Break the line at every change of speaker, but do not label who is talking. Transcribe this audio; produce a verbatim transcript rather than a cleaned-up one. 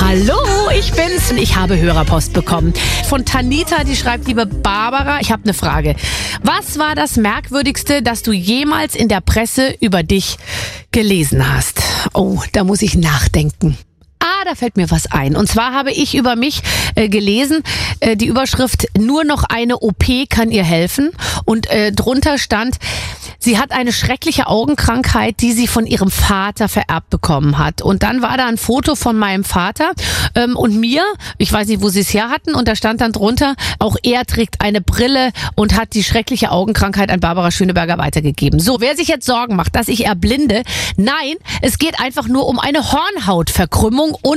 Hallo, ich bin's. Ich habe Hörerpost bekommen. Von Tanita, die schreibt, liebe Barbara, ich habe eine Frage. Was war das Merkwürdigste, das du jemals in der Presse über dich gelesen hast? Oh, da muss ich nachdenken. Ah, da fällt mir was ein. Und zwar habe ich über mich äh, gelesen, äh, die Überschrift, nur noch eine O P kann ihr helfen. Und äh, drunter stand, sie hat eine schreckliche Augenkrankheit, die sie von ihrem Vater vererbt bekommen hat. Und dann war da ein Foto von meinem Vater ähm, und mir, ich weiß nicht, wo sie es her hatten, und da stand dann drunter, auch er trägt eine Brille und hat die schreckliche Augenkrankheit an Barbara Schöneberger weitergegeben. So, wer sich jetzt Sorgen macht, dass ich erblinde, nein, es geht einfach nur um eine Hornhautverkrümmung